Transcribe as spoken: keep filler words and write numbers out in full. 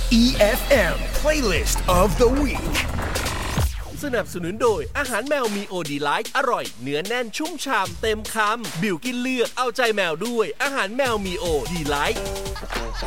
อี เอฟ เอ็ม Playlist of the Week สนับสนุนโดยอาหารแมวมีโอดีไลท์อร่อยเนื้อแน่นชุ่มฉ่ำเต็มคำบิวกินเลือกเอาใจแมวด้วยอาหารแมวมีโอดีไลท์